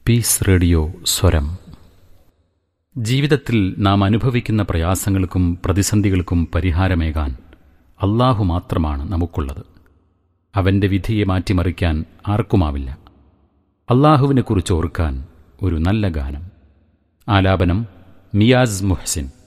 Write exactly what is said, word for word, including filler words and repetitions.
Piece radio സ്വരം. ജീവിതത്തിൽ നാം അനുഭവിക്കുന്ന പ്രയാസങ്ങൾക്കും പ്രതിസന്ധികൾക്കും പരിഹാരമേകാൻ അല്ലാഹു മാത്രമാണ് നമുക്കുള്ളത്. അവൻ്റെ വിധിയെ മാറ്റിമറിക്കാൻ ആർക്കുമാവില്ല. അല്ലാഹുവിനെക്കുറിച്ച് ഓർക്കാൻ ഒരു നല്ല ഗാനം. ആലാപനം മിയാസ് മുഹ്സിൻ.